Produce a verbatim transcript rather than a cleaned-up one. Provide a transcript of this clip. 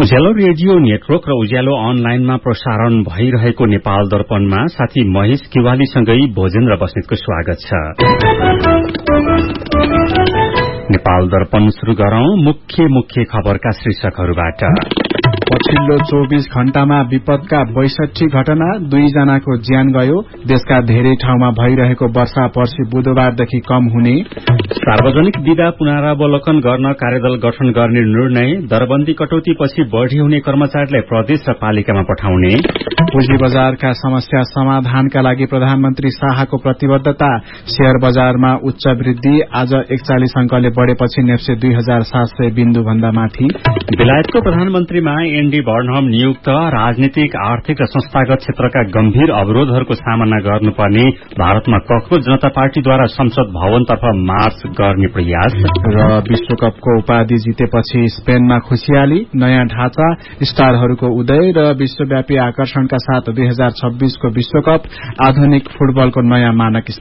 उज्यालो radio network र उज्यालो अनलाइनमा प्रसारण भइरहेको नेपाल दर्पणमा साथी महेश किवालीसँगै भोजेन्द्र बस्नेतको स्वागत छ। नेपाल दर्पण शुरू गरौं मुख्य मुख्य खबरका शीर्षकहरूबाट। पछिल्लो चौबीस घण्टामा विपदका बैसठी घटना, दुईजनाको ज्यान गयो। देशका धेरै ठाउँमा भइरहेको वर्षा पर्सि बुधबारदेखि कम हुने। सार्वजनिक दिदा पुनरावलोकन गर्न कार्यदल गठन गर्ने निर्णय। दरबन्दी कटौतीपछि बढ़ी हुने कर्मचारीलाई प्रदेश र पालिकामा पठाउने। पुँजी बजारका समस्या समाधानका लागि प्रधानमन्त्री शाहको प्रतिबद्धता। शेयर बजारमा उच्च वृद्धि, आज एकचालिस अंकले बढ़ेपछि नेप्से दुई हजार सात सय बिन्दु भन्दा माथि। बेलायतको प्रधानमन्त्रीमा एन्डी बर्नहम नियुक्त। राजनीतिक, आर्थिक र संस्थागत क्षेत्रका गम्भीर अवरोधहरूको सामना गर्नुपर्ने भारतमा कक्रोच जनता पार्टीद्वारा संसद भवनतर्फ मार्च गर्ने प्रयास। र विश्वकपको उपाधि जितेपछि स्पेनमा खुशियाली, नयाँ ढाँचा, स्टारहरूको उदय र विश्वव्यापी आकर्षणका साथ दुई हजार छब्बीसको विश्वकप आधुनिक फुटबलको नयाँ मानक